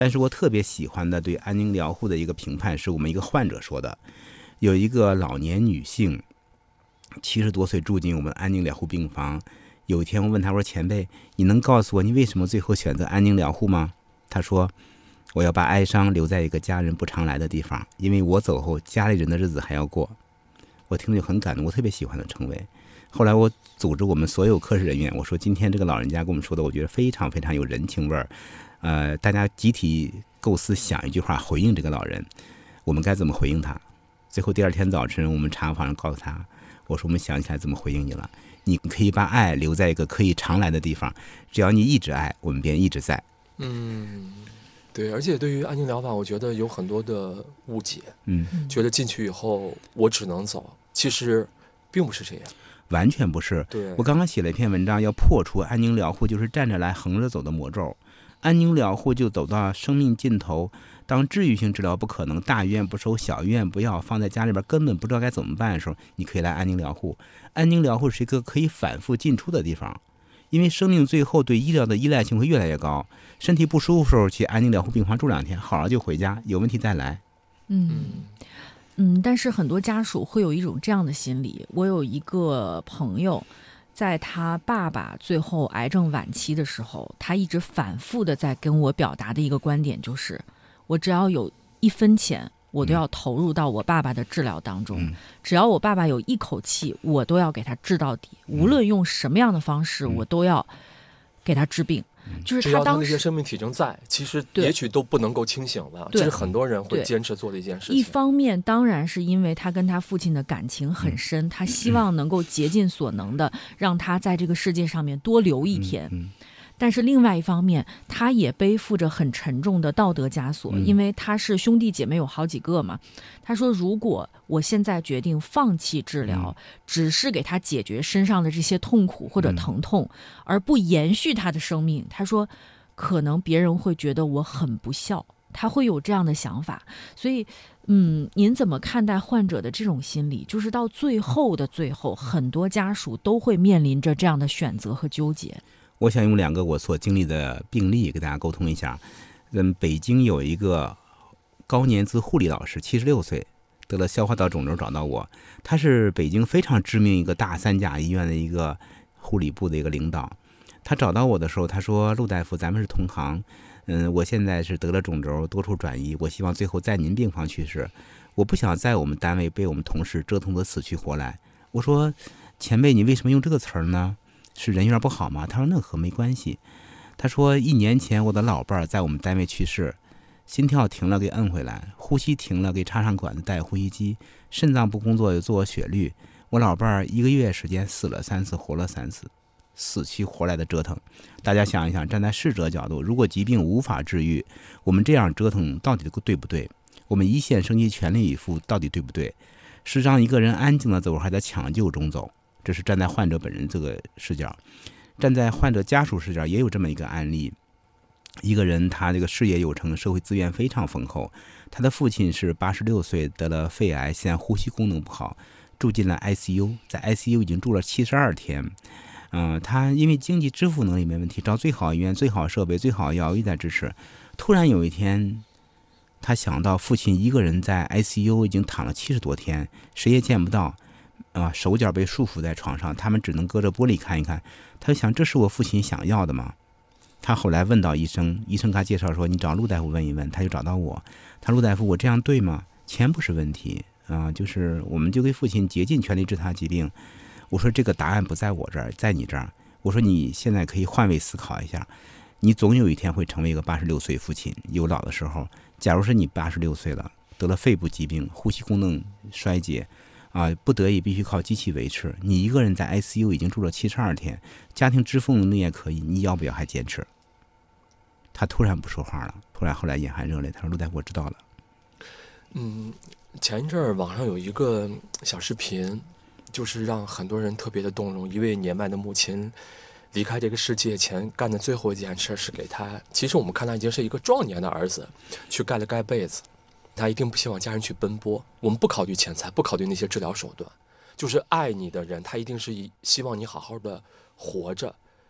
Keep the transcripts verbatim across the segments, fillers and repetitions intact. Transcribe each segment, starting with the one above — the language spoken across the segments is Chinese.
但是我特别喜欢的对安宁疗护的一个评判是我们一个患者说的，有一个老年女性七十多岁住进我们安宁疗护病房，有一天我问她，我说前辈，你能告诉我你为什么最后选择安宁疗护吗？她说我要把哀伤留在一个家人不常来的地方，因为我走后家里人的日子还要过。我听着就很感动，我特别喜欢的称谓。后来我组织我们所有科室人员，我说今天这个老人家跟我们说的我觉得非常非常有人情味儿，呃，大家集体构思想一句话回应这个老人，我们该怎么回应他。最后第二天早晨我们茶房上告诉他，我说我们想起来怎么回应你了，你可以把爱留在一个可以常来的地方，只要你一直爱，我们便一直在。 嗯，对，而且对于安宁疗法我觉得有很多的误解， 嗯， 觉得进去以后我只能走，其实并不是这样， 完全不是。 对， 我刚刚写了一篇文章，要破除安宁疗护就是站着来横着走的魔咒。安宁疗护就走到生命尽头，当治愈性治疗不可能，大医院不收，小医院不要，放在家里边根本不知道该怎么办的时候，你可以来安宁疗护。安宁疗护是一个可以反复进出的地方，因为生命最后对医疗的依赖性会越来越高，身体不舒服的时候去安宁疗护病房住两天，好了就回家，有问题再来。 嗯嗯，但是很多家属会有一种这样的心理。我有一个朋友，在他爸爸最后癌症晚期的时候，他一直反复的在跟我表达的一个观点就是，我只要有一分钱，我都要投入到我爸爸的治疗当中， 嗯、 只要我爸爸有一口气，我都要给他治到底，无论用什么样的方式， 嗯、 我都要给他治病。就是他当时只要他那些生命体征在，其实也许都不能够清醒了，这是很多人会坚持做的一件事情。 一方面当然是因为他跟他父亲的感情很深，嗯、他希望能够竭尽所能的让他在这个世界上面多留一天， 嗯嗯、 但是另外一方面他也背负着很沉重的道德枷锁， 嗯、 因为他是兄弟姐妹有好几个嘛。他说如果我现在决定放弃治疗，嗯、只是给他解决身上的这些痛苦或者疼痛，嗯、而不延续他的生命，他说可能别人会觉得我很不孝，他会有这样的想法。所以嗯，您怎么看待患者的这种心理？就是到最后的最后，很多家属都会面临着这样的选择和纠结。 我想用两个我所经历的病例给大家沟通一下。嗯，北京有一个高年资护理老师，七十六岁，得了消化道肿瘤，找到我。他是北京非常知名一个大三甲医院的一个护理部的一个领导。他找到我的时候，他说：“陆大夫，咱们是同行，嗯，我现在是得了肿瘤，多处转移，我希望最后在您病房去世，我不想在我们单位被我们同事折腾得死去活来。”我说：“前辈，你为什么用这个词儿呢？是人缘不好吗？”他说：“那和没关系。”他说：“一年前我的老伴儿在我们单位去世，心跳停了给摁回来，呼吸停了给插上管子带呼吸机，肾脏不工作又做血滤，我老伴儿一个月时间死了三次，活了三次。”死去活来的折腾，大家想一想，站在逝者角度，如果疾病无法治愈，我们这样折腾到底对不对？我们一线生机全力以赴到底对不对？事实上，一个人安静的走，还在抢救中走，这是站在患者本人这个视角。站在患者家属视角，也有这么一个案例，一个人他这个事业有成，社会资源非常丰厚，他的父亲是八十六岁得了肺癌，现在呼吸功能不好，住进了 I C U， 在 I C U 已经住了七十二天。嗯、呃，他因为经济支付能力没问题，找最好医院、最好设备、最好药一直在支持。突然有一天，他想到父亲一个人在 I C U 已经躺了七十多天，谁也见不到，啊、呃，手脚被束缚在床上，他们只能隔着玻璃看一看。他就想，这是我父亲想要的吗？他后来问到医生，医生给他介绍说：“你找陆大夫问一问。”他就找到我，他陆大夫，我这样对吗？钱不是问题啊、呃，就是我们就给父亲竭尽全力治他疾病。我说这个答案不在我这儿，在你这儿。我说你现在可以换位思考一下，你总有一天会成为一个八十六岁父亲，有老的时候。假如是你八十六岁了，得了肺部疾病，呼吸功能衰竭，啊，不得已必须靠机器维持，你一个人在 I C U 已经住了七十二天，家庭支付能力也可以，你要不要还坚持？他突然不说话了，突然后来眼含热泪，他说：“陆大夫，我知道了。” 嗯，前一阵儿网上有一个小视频。就是让很多人特别的动容，一位年迈的母亲离开这个世界前干的最后一件事是给他，其实我们看他已经是一个壮年的儿子，去盖了盖被子。他一定不希望家人去奔波，我们不考虑钱财，不考虑那些治疗手段，就是爱你的人，他一定是希望你好好的活着，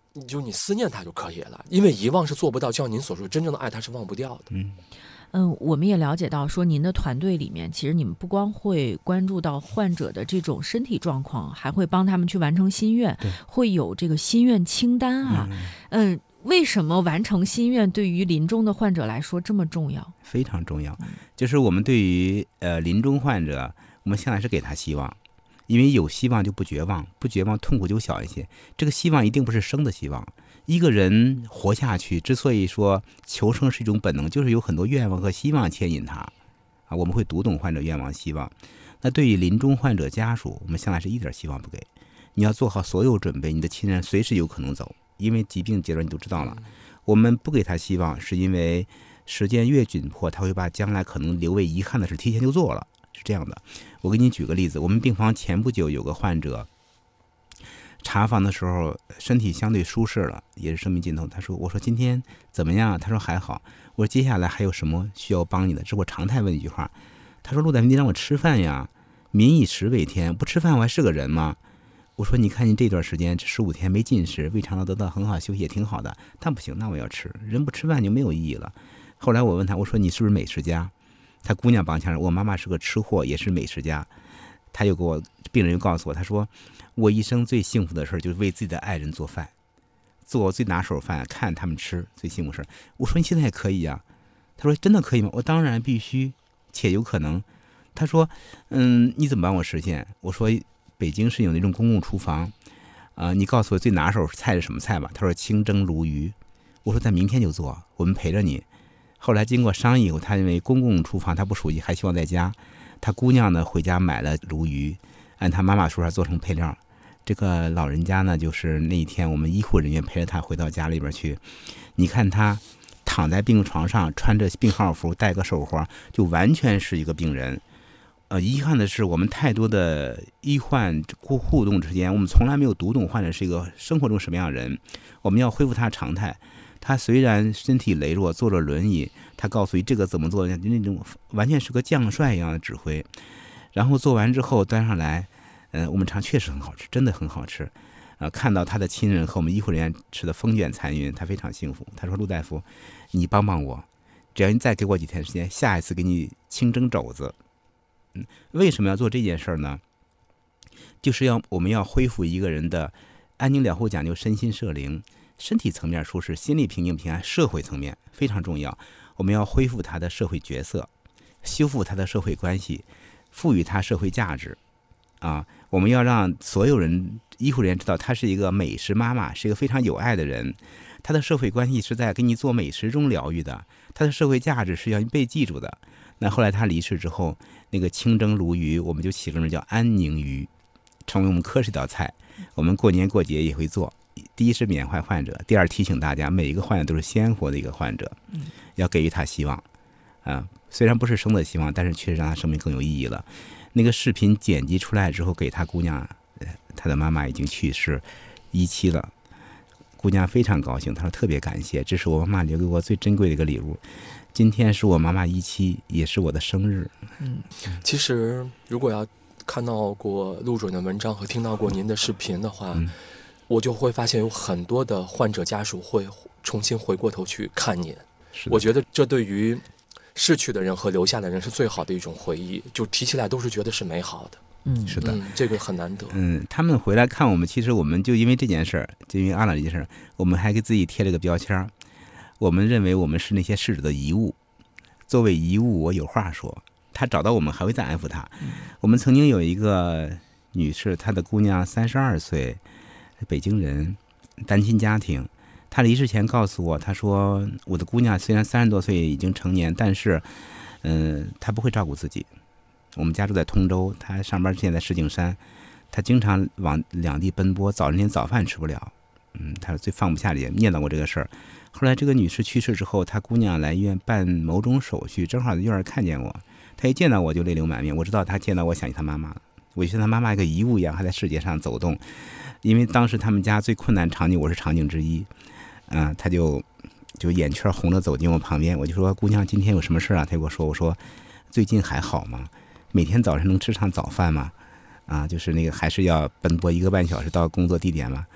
就你思念他就可以了，因为遗忘是做不到，就像您所说，真正的爱他是忘不掉的。 嗯。 嗯，我们也了解到说，您的团队里面，其实你们不光会关注到患者的这种身体状况，还会帮他们去完成心愿，会有这个心愿清单啊。嗯，嗯为什么完成心愿对于临终的患者来说这么重要？ 非常重要，就是我们对于呃临终患者，我们向来是给他希望，因为有希望就不绝望，不绝望痛苦就小一些。这个希望一定不是生的希望。一个人活下去，之所以说求生是一种本能，就是有很多愿望和希望牵引他啊。我们会读懂患者愿望、希望。那对于临终患者家属，我们向来是一点希望不给。你要做好所有准备，你的亲人随时有可能走，因为疾病阶段你都知道了。我们不给他希望，是因为时间越紧迫，他会把将来可能留为遗憾的事提前就做了，是这样的。我给你举个例子，我们病房前不久有个患者。查房的时候身体相对舒适了，也是生命尽头。他说：“我说今天怎么样？”他说：“还好。”我说：“接下来还有什么需要帮你的？”这是我常态问一句话。他说：“陆大夫，你让我吃饭呀，民以食为天，不吃饭我还是个人吗？”我说：“你看你这段时间这十五天没进食，胃肠道得到很好休息也挺好的，但不行，那我要吃。人不吃饭就没有意义了。”后来我问他，我说：“你是不是美食家？”他姑娘帮腔，我妈妈是个吃货，也是美食家。他又给我病人又告诉我，他说：“我一生最幸福的事就是为自己的爱人做饭，做最拿手饭，看他们吃，最幸福事。”我说：“你现在也可以呀？”他说：“真的可以吗？”我当然必须，且有可能。他说：“嗯，你怎么帮我实现？”我说：“北京是有那种公共厨房，啊、呃，你告诉我最拿手菜是什么菜吧？”他说：“清蒸鲈鱼。”我说：“咱明天就做，我们陪着你。”后来经过商议以后，他认为公共厨房他不熟悉，还希望在家。他姑娘呢回家买了鲈鱼，按他妈妈说法做成配料。这个老人家呢，就是那一天我们医护人员陪着他回到家里边去。你看他躺在病床上，穿着病号服，戴个手环，就完全是一个病人。呃，遗憾的是，我们太多的医患互互动之间，我们从来没有读懂患者是一个生活中什么样的人。我们要恢复他常态。他虽然身体羸弱，坐着轮椅，他告诉你这个怎么做，那种完全是个将帅一样的指挥。然后做完之后端上来，呃，我们尝确实很好吃，真的很好吃。呃，看到他的亲人和我们医护人员吃的风卷残云，他非常幸福。他说：“陆大夫，你帮帮我，只要你再给我几天时间，下一次给你清蒸肘子。”嗯，为什么要做这件事呢？就是要我们要恢复一个人的安宁疗护，讲究身心摄灵。身体层面舒适，心理平静平安，社会层面非常重要。我们要恢复他的社会角色，修复他的社会关系，赋予他社会价值。啊，我们要让所有人，医护人员知道他是一个美食妈妈，是一个非常有爱的人。他的社会关系是在给你做美食中疗愈的，他的社会价值是要被记住的。那后来他离世之后，那个清蒸鲈鱼，我们就起个名叫安宁鱼，成为我们科室一道菜。我们过年过节也会做。第一是缅怀患者，第二提醒大家，每一个患者都是鲜活的一个患者，要给予他希望啊。虽然不是生的希望，但是确实让他生命更有意义了。那个视频剪辑出来之后，给他姑娘，他的妈妈已经去世一期了，姑娘非常高兴，她说特别感谢，这是我妈妈留给我最珍贵的一个礼物。今天是我妈妈一期，也是我的生日。 嗯，其实如果要看到过陆主任的文章和听到过您的视频的话，嗯，我就会发现有很多的患者家属会重新回过头去看您。我觉得这对于逝去的人和留下的人是最好的一种回忆，就提起来都是觉得是美好的。 嗯， 是的， 嗯，这个很难得。 嗯，他们回来看我们，其实我们就因为这件事儿，就因为阿拉这件事儿，我们还给自己贴了个标签儿。我们认为我们是那些逝者的遗物，作为遗物，我有话说。他找到我们还会再安抚他。嗯，我们曾经有一个女士，她的姑娘三十二岁。北京人，单亲家庭。他离世前告诉我，他说我的姑娘虽然三十多岁已经成年，但是，嗯、呃，她不会照顾自己。我们家住在通州，她上班之前在石景山，她经常往两地奔波，早晨连早饭吃不了。嗯，她最放不下也念叨过这个事儿。后来这个女士去世之后，她姑娘来医院办某种手续，正好在院儿看见我，她一见到我就泪流满面。我知道她见到我想起她妈妈了，我就像她妈妈一个遗物一样，还在世界上走动。因为当时他们家最困难场景，我是场景之一，啊、呃，他就就眼圈红了走进我旁边，我就说：“姑娘，今天有什么事啊？”他给我说：“我说最近还好吗？每天早上能吃上早饭吗？啊，就是那个还是要奔波一个半小时到工作地点吗？”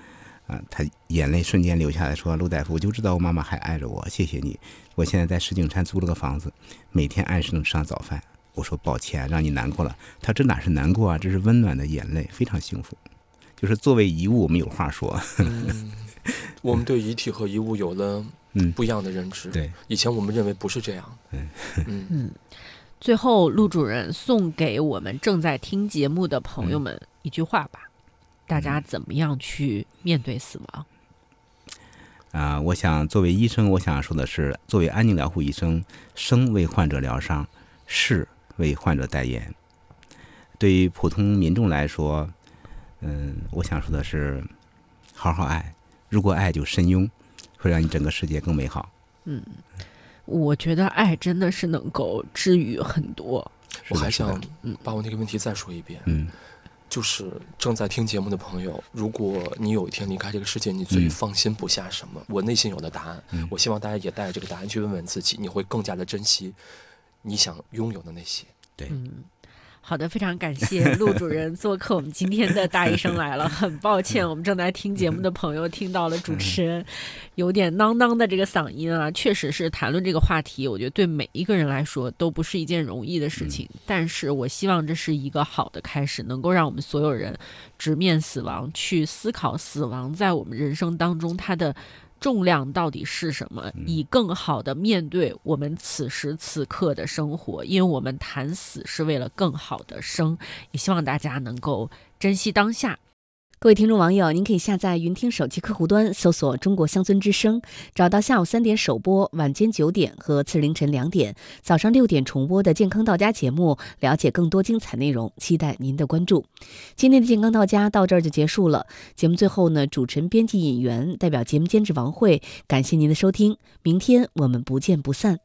啊，他眼泪瞬间流下来，说：“陆大夫，我就知道我妈妈还爱着我，谢谢你。我现在在石景山租了个房子，每天按时能吃上早饭。”我说：“抱歉，让你难过了。”他这哪是难过啊，这是温暖的眼泪，非常幸福。就是作为遗物，我们有话说。 嗯，我们对遗体和遗物有了不一样的认知。 嗯、对， 以前我们认为不是这样。嗯嗯嗯。最后，陆主任送给我们正在听节目的朋友们一句话吧：嗯、大家怎么样去面对死亡？ 啊、呃，我想作为医生，我想说的是，作为安宁疗护医生，生为患者疗伤，事为患者代言。对于普通民众来说，嗯，我想说的是，好好爱，如果爱就深拥，会让你整个世界更美好。 嗯，我觉得爱真的是能够治愈很多。 我还想把我那个问题再说一遍。 嗯， 就是正在听节目的朋友，如果你有一天离开这个世界，你最放心不下什么？嗯、我内心有的答案，嗯、我希望大家也带着这个答案去问问自己，你会更加的珍惜你想拥有的那些。 对。 嗯，好的，非常感谢陆主任做客我们今天的大医生来了。很抱歉，我们正在听节目的朋友听到了主持人有点囔囔的这个嗓音啊，确实是谈论这个话题，我觉得对每一个人来说都不是一件容易的事情。但是我希望这是一个好的开始，能够让我们所有人直面死亡，去思考死亡在我们人生当中它的重量到底是什么，以更好的面对我们此时此刻的生活，因为我们谈死是为了更好的生，也希望大家能够珍惜当下。 各位听众网友，您可以下载云听手机客户端，搜索中国乡村之声，找到下午三点首播、晚间九点和次日凌晨两点、早上六点重播的健康到家节目，了解更多精彩内容，期待您的关注。今天的健康到家到这儿就结束了。节目最后呢，主持人、编辑、引员代表节目监制王慧，感谢您的收听，明天我们不见不散。